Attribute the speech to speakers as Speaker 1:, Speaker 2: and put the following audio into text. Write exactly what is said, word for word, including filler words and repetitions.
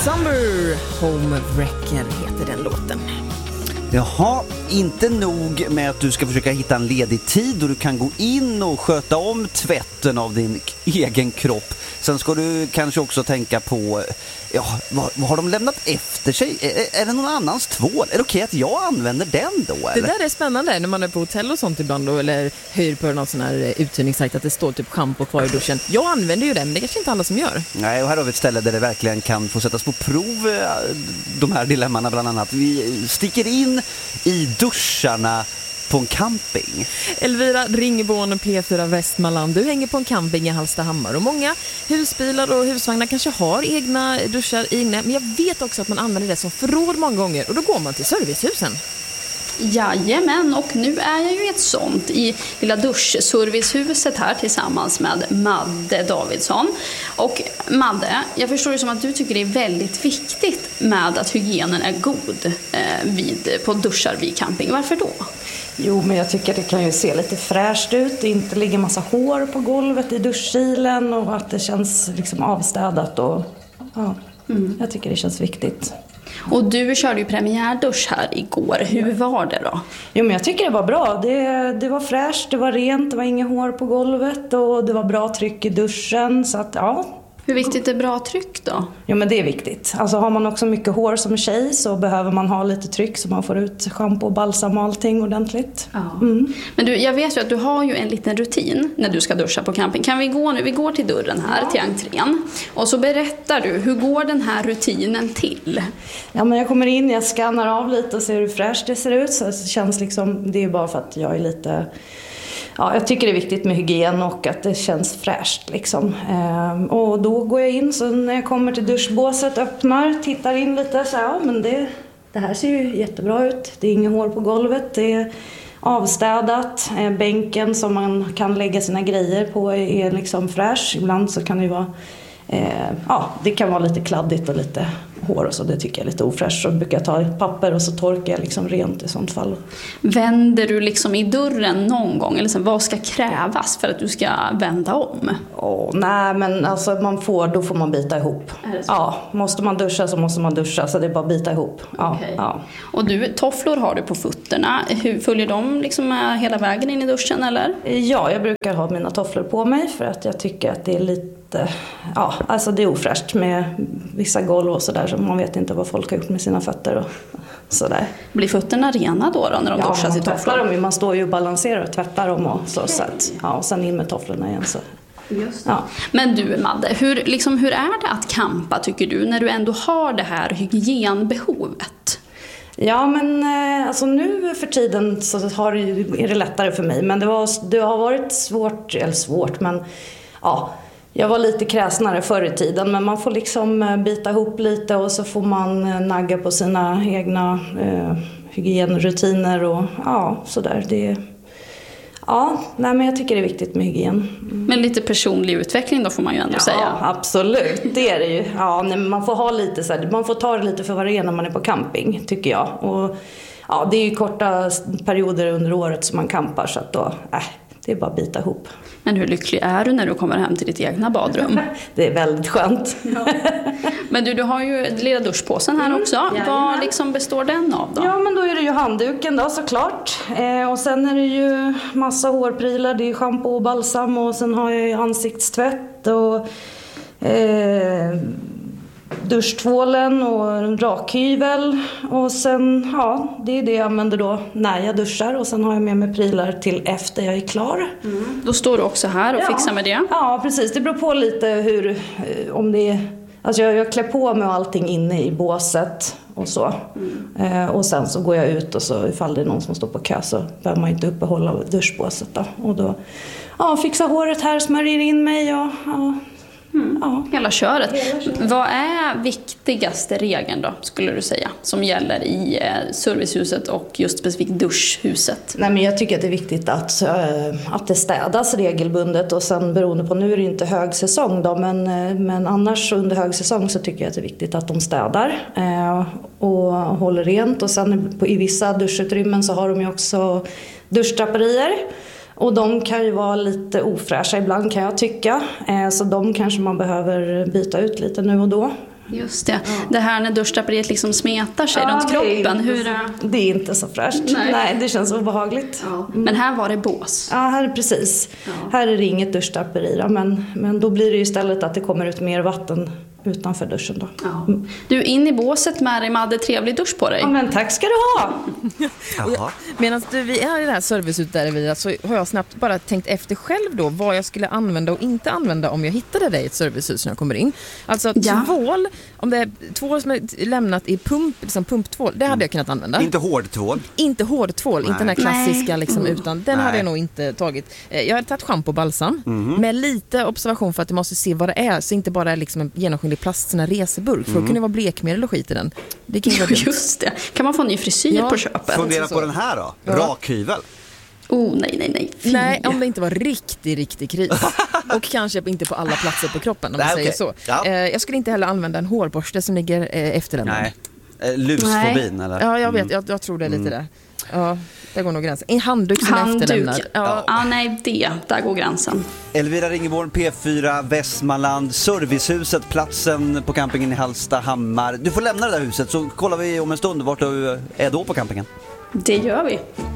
Speaker 1: Summer Homewrecker heter den låten.
Speaker 2: Jaha, inte nog med att du ska försöka hitta en ledig tid då du kan gå in och sköta om tvätten av din egen kropp. Sen ska du kanske också tänka på, ja, vad, vad har de lämnat efter sig? Är, är det någon annans tvål? Är det okej att jag använder den då? Eller?
Speaker 1: Det där är spännande när man är på hotell och sånt ibland då, eller hyr på någon sån här uthyrningssajt att det står typ shampoo kvar i duschen. Jag använder ju den, men det är kanske inte alla som gör.
Speaker 2: Nej, och här har vi ett ställe där det verkligen kan få sättas på prov, de här dilemmana bland annat. Vi sticker in i duscharna på en camping.
Speaker 1: Elvira Ringborn, P fyra Västmanland. Du hänger på en camping i Hallstahammar och många husbilar och husvagnar kanske har egna duschar inne. Men jag vet också att man använder det som förråd många gånger och då går man till servicehusen.
Speaker 3: Jajamän, och nu är jag ju ett sånt i lilla duschservicehuset här tillsammans med Madde Davidsson. Och Madde, jag förstår ju som att du tycker det är väldigt viktigt med att hygienen är god eh, vid, på duschar vid camping. Varför då?
Speaker 4: Jo, men jag tycker det kan ju se lite fräscht ut. Det inte ligger massa hår på golvet i duschkilen och att det känns liksom avstädat. Och, ja, mm. Jag tycker det känns viktigt.
Speaker 3: Och du körde ju premiärdusch här igår. Hur var det då?
Speaker 4: Jo, men jag tycker det var bra. Det, det var fräscht, det var rent, det var inga hår på golvet och det var bra tryck i duschen. Så att, ja.
Speaker 3: Hur viktigt är bra tryck då?
Speaker 4: Jo, men det är viktigt. Alltså har man också mycket hår som tjej så behöver man ha lite tryck så man får ut shampoo, balsam och allting ordentligt.
Speaker 3: Ja.
Speaker 4: Mm.
Speaker 3: Men du, jag vet ju att du har ju en liten rutin när du ska duscha på camping. Kan vi gå nu? Vi går till dörren här, ja. Till entrén. Och så berättar du, hur går den här rutinen till?
Speaker 4: Ja, men jag kommer in, jag skannar av lite och ser hur fräscht det ser ut. Så det känns liksom, det är bara för att jag är lite... Ja, jag tycker det är viktigt med hygien och att det känns fräscht liksom. Ehm, och då går jag in, så när jag kommer till duschbåset, öppnar, tittar in lite så ja, men det, det här ser ju jättebra ut. Det är inga hår på golvet, det är avstädat. Ehm, bänken som man kan lägga sina grejer på är, är liksom fräsch. Ibland så kan det ju vara, eh, ja, det kan vara lite kladdigt och lite hår och så, det tycker jag är lite ofräscht. Så brukar jag ta papper och så torkar jag liksom rent i sånt fall.
Speaker 3: Vänder du liksom i dörren någon gång? Eller så, vad ska krävas för att du ska vända om?
Speaker 4: Åh, nej, men alltså man får, då får man bita ihop. Ja, måste man duscha så måste man duscha, så det är bara bita ihop. Ja,
Speaker 3: okay.
Speaker 4: Ja.
Speaker 3: Och du, tofflor har du på fötterna. Hur följer de liksom med hela vägen in i duschen eller?
Speaker 4: Ja, jag brukar ha mina tofflor på mig för att jag tycker att det är lite, ja, alltså det är ofräscht med vissa golv och sådär, så man vet inte vad folk har gjort med sina fötter och sådär.
Speaker 3: Blir fötterna rena då, då när de
Speaker 4: ja,
Speaker 3: duschas i tofflor?
Speaker 4: Ja, man står ju och balanserar och tvättar dem och så, så att, ja, och sen in med tofflorna igen så.
Speaker 3: Just. Ja. Men du Madde, hur, liksom, hur är det att campa tycker du när du ändå har det här hygienbehovet?
Speaker 4: Ja, men alltså nu för tiden så har det, är det lättare för mig, men det, var, det har varit svårt, eller svårt, men ja, jag var lite kräsnare förr i tiden, men man får liksom bita ihop lite och så får man nagga på sina egna eh, hygienrutiner och ja, sådär. Det, ja, nej, men jag tycker det är viktigt med hygien. Mm.
Speaker 3: Men lite personlig utveckling då får man ju ändå
Speaker 4: ja,
Speaker 3: säga.
Speaker 4: Ja, absolut, det är det ju. Ja, nej, man får ha lite så här, man får ta det lite för vad det är när man är på camping, tycker jag. Och ja, det är ju korta perioder under året som man campar, så att då, äh, det är bara att bita ihop.
Speaker 3: Men hur lycklig är du när du kommer hem till ditt egna badrum?
Speaker 4: Det är väldigt skönt.
Speaker 3: Ja. Men du, du har ju lilla duschpåsen här också. Mm, vad liksom består den av då?
Speaker 4: Ja, men då är det ju handduken då såklart. Eh, och sen är det ju massa hårprylar. Det är shampoo och balsam och sen har jag ansiktstvätt och eh, duschtvålen och rakhyvel. Och sen, ja, det är det jag använder då när jag duschar. Och sen har jag med mig prylar till efter jag är klar.
Speaker 3: Mm. Då står du också här och
Speaker 4: ja.
Speaker 3: fixar med det?
Speaker 4: Ja, precis. Det beror på lite hur, om det är... Alltså jag, jag klär på mig allting inne i båset och så. Mm. Eh, och sen så går jag ut och så ifall det är någon som står på kö så behöver man inte uppehålla duschbåset då. Och då ja, fixa håret här, smörjer in mig och... Ja.
Speaker 3: Mm. Ja. Hela köret. Hela köret. Vad är viktigaste regeln då, skulle du säga, som gäller i eh, servicehuset och just specifikt duschhuset?
Speaker 4: Nej, men jag tycker att det är viktigt att, äh, att det städas regelbundet och sen beroende på, nu är det inte högsäsong då, men, äh, men annars under högsäsong så tycker jag att det är viktigt att de städar äh, och håller rent. Och sen på, i vissa duschutrymmen så har de ju också duschdraperier. Och de kan ju vara lite ofräscha ibland, kan jag tycka. Så de kanske man behöver byta ut lite nu och då.
Speaker 3: Just det. Ja. Det här när duschdraperiet liksom smetar sig
Speaker 4: ja,
Speaker 3: runt kroppen.
Speaker 4: Det är,
Speaker 3: Hur...
Speaker 4: det är inte så fräscht. Nej, Nej det känns obehagligt.
Speaker 3: Ja. Men här var det bås.
Speaker 4: Ja, här är precis. Ja. Här är det inget duschdraperi då, men, men då blir det ju istället att det kommer ut mer vatten utanför duschen då.
Speaker 3: Ja. Du, in i båset med dig, Madde, trevlig dusch på dig.
Speaker 4: Ja, men tack ska du ha!
Speaker 1: Medan vi är i det här servicehuset där vi, så har jag snabbt bara tänkt efter själv då vad jag skulle använda och inte använda om jag hittade dig i ett servicehus när jag kommer in. Alltså
Speaker 3: ja.
Speaker 1: tvål, om det är tvål som är lämnat i pump, liksom pumptvål, det hade mm. jag kunnat använda.
Speaker 2: Inte hårdtvål?
Speaker 1: Inte hårdtvål, inte den här klassiska liksom,
Speaker 3: mm.
Speaker 1: utan den Nej. hade jag nog inte tagit. Jag hade tagit shampoo och balsam mm. med lite observation för att jag måste se vad det är, så inte bara liksom en genomskinlig plast, sån här reseburk, för mm. då kunde det vara blekmedel och skit i den. Det kan vara
Speaker 3: just det. Kan man få en ny frisyr ja. på köpet?
Speaker 2: Fundera på den här då. Ja. Rakhyvel.
Speaker 3: Oh, nej, nej, nej. Fy.
Speaker 1: Nej, om det inte var riktigt, riktigt kris. Och kanske inte på alla platser på kroppen, om man säger okay. så. Ja. Jag skulle inte heller använda en hårborste som ligger efterlämnad.
Speaker 2: Nej. Lusfobin, eller?
Speaker 1: Ja, jag vet. Jag, jag tror det är lite mm. där. Ja, där går nog gränsen. En handduk som är efterlämnad.
Speaker 3: Ja. Ja. ja, nej, det. Där går gränsen.
Speaker 2: Elvira Ringeborn, P fyra, Västmanland, servicehuset, platsen på campingen i Hallstahammar. Du får lämna det där huset så kollar vi om en stund vart du är då på campingen.
Speaker 3: Det gör vi.